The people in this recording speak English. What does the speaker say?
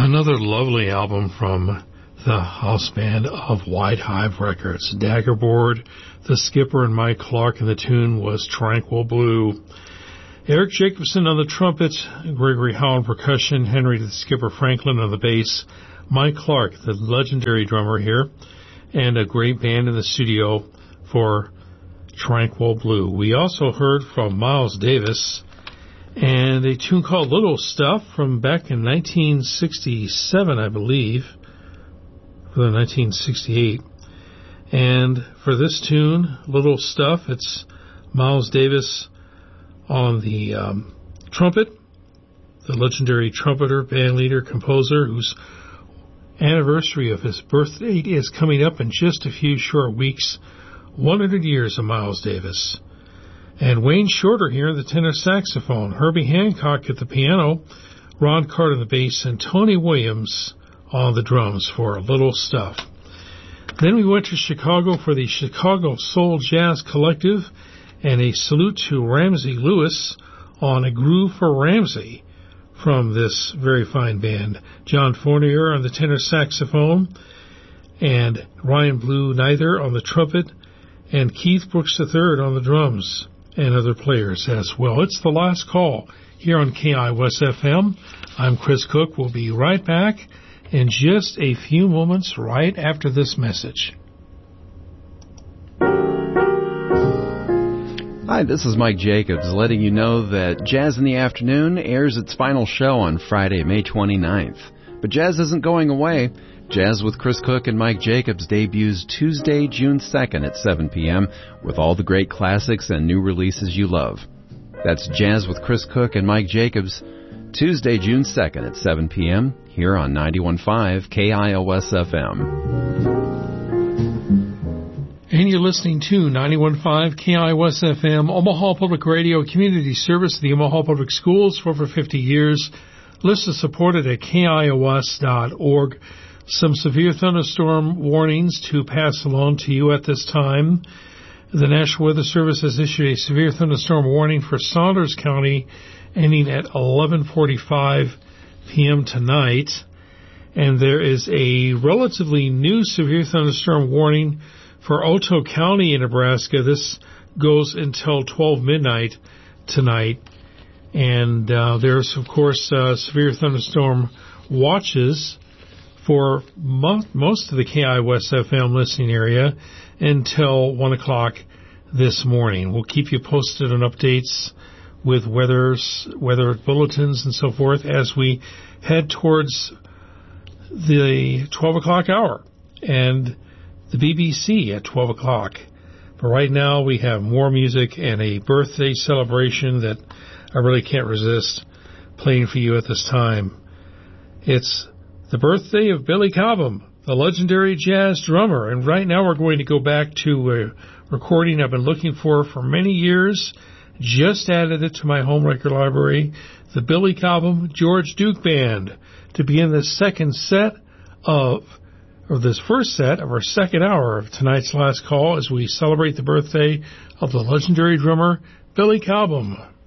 Another lovely album from the house band of White Hive Records. Daggerboard, the skipper, and Mike Clark, and the tune was Tranquil Blue. Eric Jacobson on the trumpet, Gregory Howe on percussion, Henry the Skipper Franklin on the bass, Mike Clark, the legendary drummer here, and a great band in the studio for Tranquil Blue. We also heard from Miles Davis and a tune called Little Stuff from back in 1967, I believe, for 1968. And for this tune, Little Stuff, it's Miles Davis on the trumpet, the legendary trumpeter, bandleader, composer, whose anniversary of his birth date is coming up in just a few short weeks. 100 years of Miles Davis. And Wayne Shorter here on the tenor saxophone, Herbie Hancock at the piano, Ron Carter on the bass, and Tony Williams on the drums for Little Stuff. Then we went to Chicago for the Chicago Soul Jazz Collective, and a salute to Ramsey Lewis on A Groove for Ramsey from this very fine band. John Fournier on the tenor saxophone, and Ryan Blue Neither on the trumpet, and Keith Brooks III on the drums, and other players as well. It's the last call here on KIOS FM. I'm Chris Cook. We'll be right back in just a few moments right after this message. Hi, this is Mike Jacobs letting you know that Jazz in the Afternoon airs its final show on Friday, May 29th. But jazz isn't going away. Jazz with Chris Cook and Mike Jacobs debuts Tuesday, June 2nd at 7 p.m. with all the great classics and new releases you love. That's Jazz with Chris Cook and Mike Jacobs, Tuesday, June 2nd at 7 p.m. here on 91.5 KIOS FM. And you're listening to 91.5 KIOS FM, Omaha Public Radio, community service of the Omaha Public Schools for over 50 years. Listed supported at KIOS.org. Some severe thunderstorm warnings to pass along to you at this time. The National Weather Service has issued a severe thunderstorm warning for Saunders County ending at 11:45 p.m. tonight. And there is a relatively new severe thunderstorm warning for Otoe County in Nebraska. This goes until 12 midnight tonight. And there's, of course, severe thunderstorm watches for most of the KIOS FM listening area until 1 o'clock this morning. We'll keep you posted on updates with weather bulletins and so forth as we head towards the 12 o'clock hour and the BBC at 12 o'clock. But right now we have more music and a birthday celebration that I really can't resist playing for you at this time. It's the birthday of Billy Cobham, the legendary jazz drummer. And right now we're going to go back to a recording I've been looking for many years. Just added it to my home record library, the Billy Cobham George Duke Band, to begin the first set of our second hour of tonight's last call as we celebrate the birthday of the legendary drummer Billy Cobham.